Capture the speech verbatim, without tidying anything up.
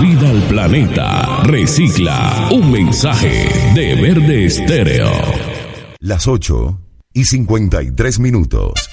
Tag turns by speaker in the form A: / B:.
A: vida al planeta. Recicla. Un mensaje de Verde Estéreo.
B: Las ocho y cincuenta y tres minutos.